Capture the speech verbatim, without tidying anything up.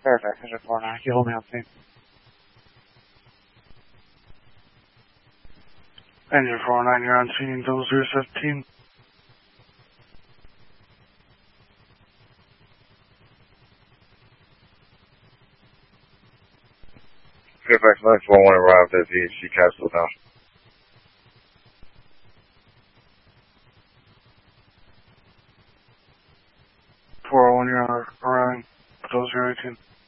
Fairfax, Measure four nine, can you hold me on scene? Engine four nine, you're on scene, double zero seventeen. Fairfax nine four one arrived at V H C Capsule now. four oh one, you're arriving, double zero eighteen.